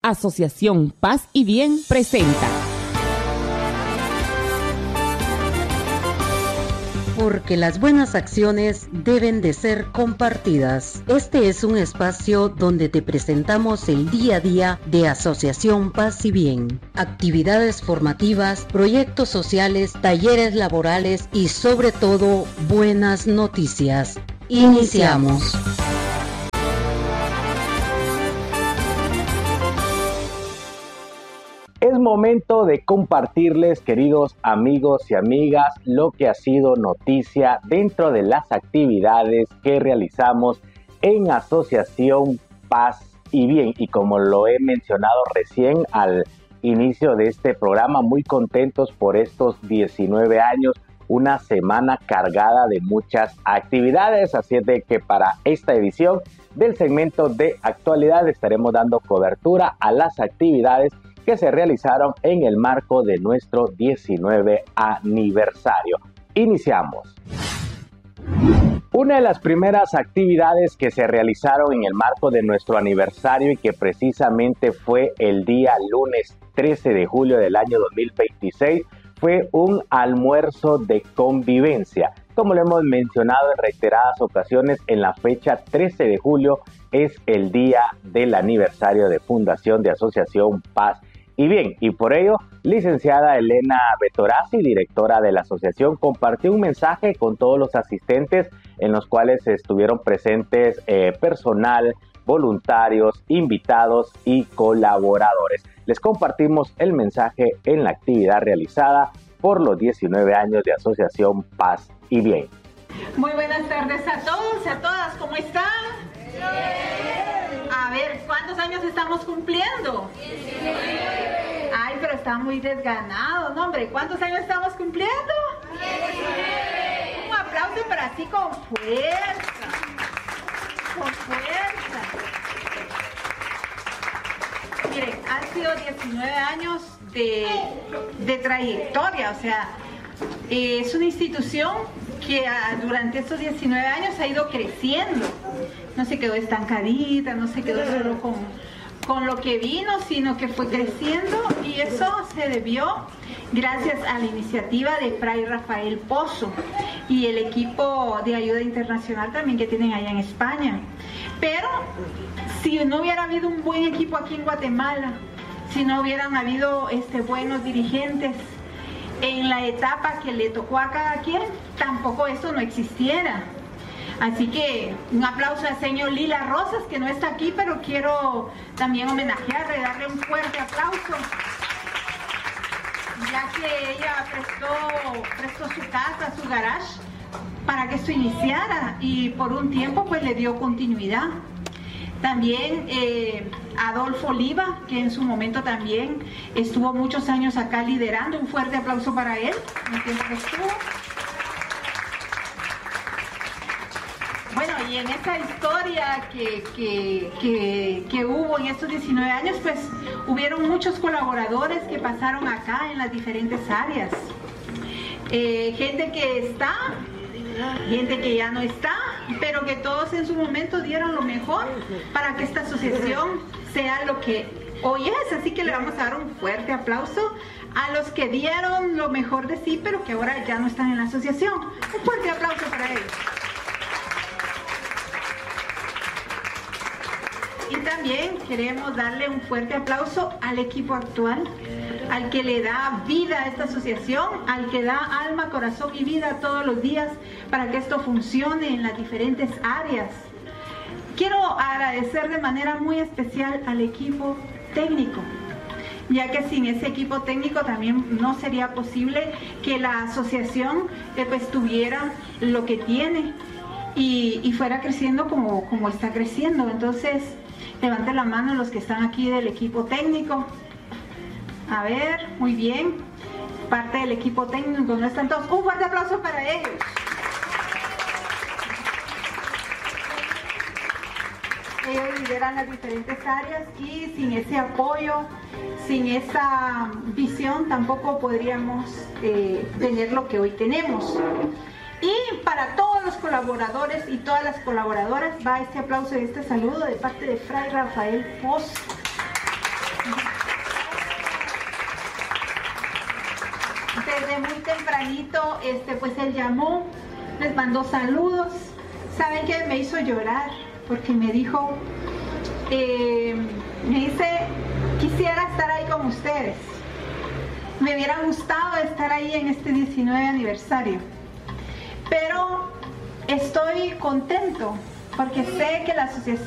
Asociación Paz y Bien presenta. Porque las buenas acciones deben de ser compartidas. Este es un espacio donde te presentamos el día a día de Asociación Paz y Bien. Actividades formativas, proyectos sociales, talleres laborales y sobre todo buenas noticias. Iniciamos. Es momento de compartirles, queridos amigos y amigas, lo que ha sido noticia dentro de las actividades que realizamos en Asociación Paz y Bien. Y como lo he mencionado recién al inicio de este programa, muy contentos por estos 19 años, una semana cargada de muchas actividades. Así es de que para esta edición del segmento de actualidad estaremos dando cobertura a las actividades que se realizaron en el marco de nuestro 19 aniversario. Iniciamos. Una de las primeras actividades que se realizaron en el marco de nuestro aniversario y que precisamente fue el día lunes 13 de julio del año 2026 fue un almuerzo de convivencia. Como lo hemos mencionado en reiteradas ocasiones, en la fecha 13 de julio es el día del aniversario de fundación de Asociación Paz y Bien, y por ello, licenciada Elena Betorazzi, directora de la asociación, compartió un mensaje con todos los asistentes en los cuales estuvieron presentes personal, voluntarios, invitados y colaboradores. Les compartimos el mensaje en la actividad realizada por los 19 años de Asociación Paz y Bien. Muy buenas tardes a todos, a todas, ¿cómo están? A ver, ¿cuántos años estamos cumpliendo? Ay, pero están muy desganados, ¿no, hombre? ¿Cuántos años estamos cumpliendo? Un aplauso, pero así con fuerza. Con fuerza. Miren, han sido 19 años de trayectoria, o sea, es una institución que durante estos 19 años ha ido creciendo. No se quedó estancadita, no se quedó solo con lo que vino, sino que fue creciendo, y eso se debió gracias a la iniciativa de Fray Rafael Pozo y el equipo de ayuda internacional también que tienen allá en España. Pero si no hubiera habido un buen equipo aquí en Guatemala, si no hubieran habido buenos dirigentes en la etapa que le tocó a cada quien, tampoco esto no existiera. Así que un aplauso al señor Lila Rosas, que no está aquí, pero quiero también homenajearle, darle un fuerte aplauso, ya que ella prestó su casa, su garage, para que esto iniciara, y por un tiempo pues le dio continuidad. También Adolfo Oliva, que en su momento también estuvo muchos años acá liderando. Un fuerte aplauso para él, en el tiempo que estuvo. Bueno, y en esa historia que hubo en estos 19 años, pues hubieron muchos colaboradores que pasaron acá en las diferentes áreas. Gente que está, gente que ya no está, pero que todos en su momento dieron lo mejor para que esta asociación sea lo que hoy es. Así que le vamos a dar un fuerte aplauso a los que dieron lo mejor de sí, pero que ahora ya no están en la asociación. Un fuerte aplauso para ellos. Y también queremos darle un fuerte aplauso al equipo actual, al que le da vida a esta asociación, al que da alma, corazón y vida todos los días para que esto funcione en las diferentes áreas. Quiero agradecer de manera muy especial al equipo técnico, ya que sin ese equipo técnico también no sería posible que la asociación pues tuviera lo que tiene y fuera creciendo como está creciendo. Entonces, levanten la mano los que están aquí del equipo técnico. A ver, muy bien. Parte del equipo técnico, no están todos. Un fuerte aplauso para ellos. Ellos lideran las diferentes áreas y sin ese apoyo, sin esa visión, tampoco podríamos tener lo que hoy tenemos. Y para todos los colaboradores y todas las colaboradoras va este aplauso y este saludo de parte de Fray Rafael Pozo. Desde muy tempranito, pues él llamó, les mandó saludos. ¿Saben qué? Me hizo llorar porque me dijo, me dice, quisiera estar ahí con ustedes. Me hubiera gustado estar ahí en este 19 aniversario. Pero estoy contento porque sé que la asociación